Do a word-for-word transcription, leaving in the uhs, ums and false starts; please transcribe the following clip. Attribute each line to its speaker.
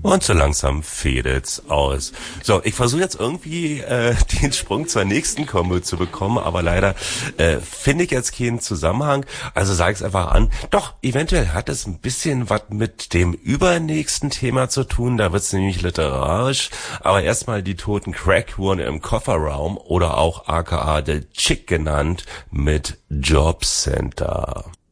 Speaker 1: Und so langsam fädelt's aus. So, ich versuche jetzt irgendwie äh, den Sprung zur nächsten Kombo zu bekommen, aber leider äh, finde ich jetzt keinen Zusammenhang. Also sage ich es einfach an. Doch, eventuell hat es ein bisschen was mit dem übernächsten Thema zu tun. Da wird's nämlich literarisch. Aber erstmal die toten Crack-Uhren im Kofferraum oder auch aka The Chick genannt mit Jobcenter.